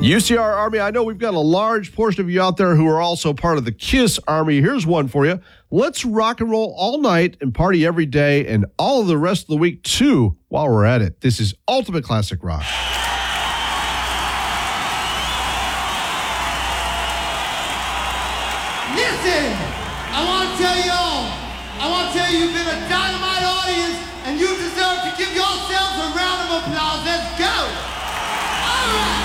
UCR Army, I know we've got a large portion of you out there who are also part of the KISS Army. Here's one for you. Let's rock and roll all night and party every day and all of the rest of the week, too, while we're at it. This is Ultimate Classic Rock. Listen, I want to tell you, you've been a dynamite audience, and you deserve to give yourselves a round of applause. Let's go. All right.